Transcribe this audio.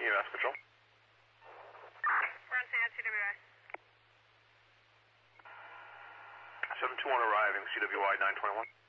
EMS control. We're on scene at CWI. 721 arriving, CWI 921.